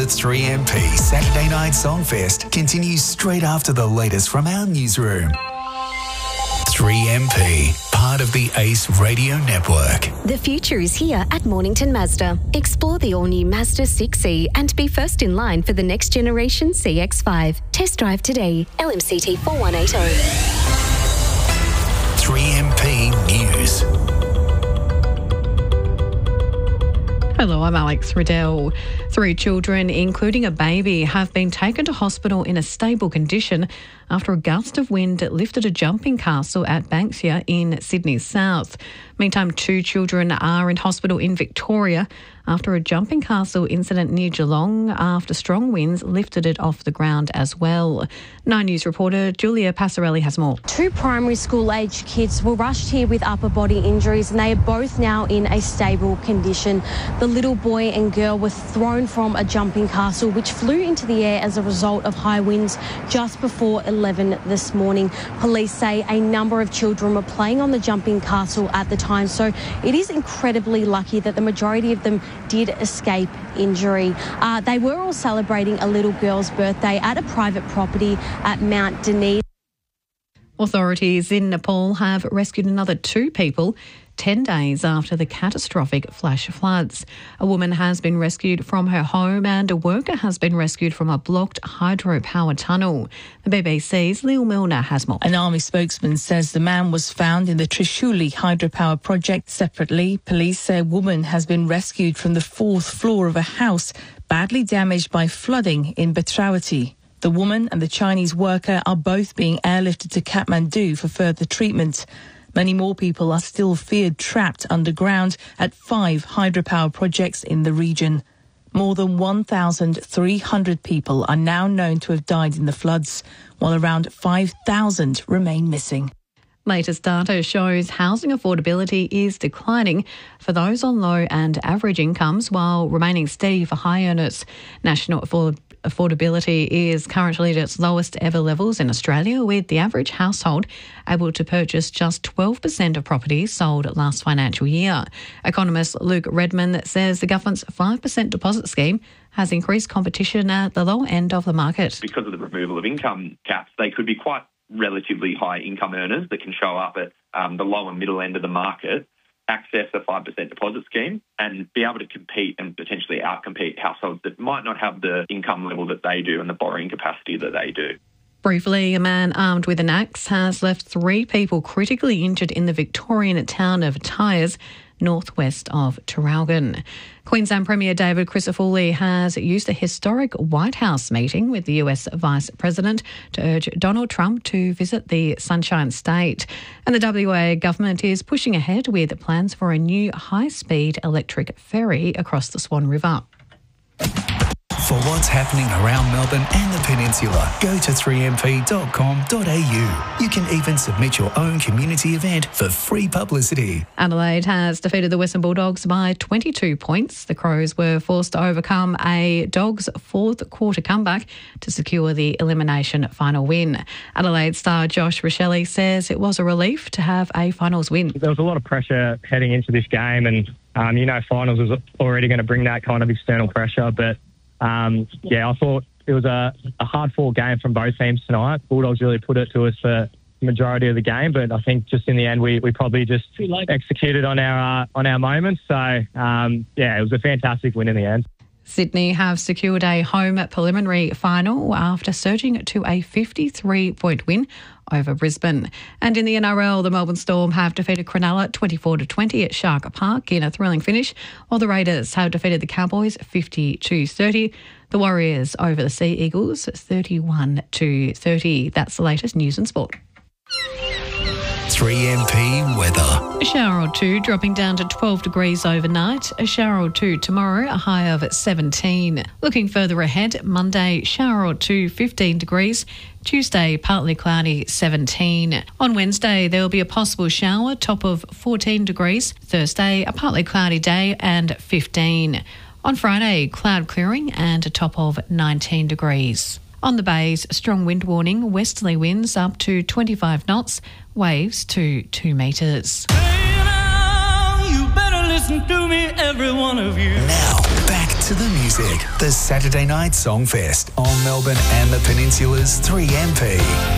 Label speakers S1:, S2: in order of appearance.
S1: 3MP Saturday Night Songfest continues straight after the latest from our newsroom. 3MP, part of the Ace Radio Network.
S2: The future is here at Mornington Mazda. Explore the all-new Mazda 6e and be first in line for the next generation CX-5. Test drive today. LMCT 4180.
S1: 3MP News.
S3: Hello, I'm Alex Riddell. 3 children, including a baby, have been taken to hospital in a stable condition after a gust of wind lifted a jumping castle at Banksia in Sydney's south. Meantime, 2 children are in hospital in Victoria after a jumping castle incident near Geelong after strong winds lifted it off the ground as well. 9 News reporter Julia Passarelli has more.
S4: 2 primary school-aged kids were rushed here with upper body injuries and they are both now in a stable condition. The little boy and girl were thrown from a jumping castle which flew into the air as a result of high winds just before 11 this morning. Police say a number of children were playing on the jumping castle at the time, so it is incredibly lucky that the majority of them did escape injury. They were all celebrating a little girl's birthday at a private property at Mount Denise.
S3: Authorities in Nepal have rescued another 2 people 10 days after the catastrophic flash floods. A woman has been rescued from her home and a worker has been rescued from a blocked hydropower tunnel. The BBC's Lil Milner has more.
S5: An army spokesman says the man was found in the Trishuli hydropower project. Separately, police say a woman has been rescued from the 4th floor of a house badly damaged by flooding in Betrawati. The woman and the Chinese worker are both being airlifted to Kathmandu for further treatment. Many more people are still feared trapped underground at 5 hydropower projects in the region. More than 1,300 people are now known to have died in the floods, while around 5,000 remain missing.
S3: Latest data shows housing affordability is declining for those on low and average incomes while remaining steady for high earners. National affordability is currently at its lowest ever levels in Australia, with the average household able to purchase just 12% of properties sold last financial year. Economist Luke Redman says the government's 5% deposit scheme has increased competition at the lower end of the market.
S6: Because of the removal of income caps, they could be quite relatively high income earners that can show up at the low and middle end of the market, access a 5% deposit scheme and be able to compete and potentially outcompete households that might not have the income level that they do and the borrowing capacity that they do.
S3: Briefly, a man armed with an axe has left 3 people critically injured in the Victorian town of Tyers, northwest of Traralgon. Queensland Premier David Crisafulli has used a historic White House meeting with the US Vice President to urge Donald Trump to visit the Sunshine State. And the WA government is pushing ahead with plans for a new high-speed electric ferry across the Swan River.
S1: For what's happening around Melbourne and the Peninsula, go to 3mp.com.au. You can even submit your own community event for free publicity.
S3: Adelaide has defeated the Western Bulldogs by 22 points. The Crows were forced to overcome a Dogs' 4th quarter comeback to secure the elimination final win. Adelaide star Josh Rochelle says it was a relief to have a finals win.
S7: There was a lot of pressure heading into this game and, finals was already going to bring that kind of external pressure, but I thought it was a hard-fought game from both teams tonight. Bulldogs really put it to us for the majority of the game, but I think just in the end we probably just executed on our moments. So, it was a fantastic win in the end.
S3: Sydney have secured a home preliminary final after surging to a 53-point win over Brisbane. And in the NRL, the Melbourne Storm have defeated Cronulla 24-20 at Shark Park in a thrilling finish, while the Raiders have defeated the Cowboys 50-30. The Warriors over the Sea Eagles 31-30. That's the latest news and sport.
S1: 3MP weather.
S3: A shower or 2 dropping down to 12 degrees overnight. A shower or 2 tomorrow, a high of 17. Looking further ahead, Monday, shower or 2, 15 degrees. Tuesday, partly cloudy, 17. On Wednesday, there will be a possible shower, top of 14 degrees. Thursday, a partly cloudy day and 15. On Friday, cloud clearing and a top of 19 degrees. On the bays, strong wind warning, westerly winds up to 25 knots, waves to 2 metres.
S8: Hey now, you better listen. listen to me, every one of you.
S1: Now, back to the music. The Saturday Night Songfest on Melbourne and the Peninsula's 3MP.